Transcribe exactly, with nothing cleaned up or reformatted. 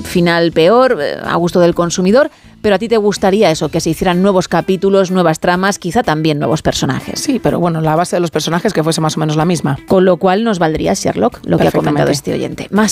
final peor, a gusto del consumidor, pero a ti te gustaría eso, que se hicieran nuevos capítulos, nuevas tramas, quizá también nuevos personajes. Sí, pero bueno, la base de los personajes que fuese más o menos la misma. Con lo cual nos valdría Sherlock, lo que ha comentado este oyente. Más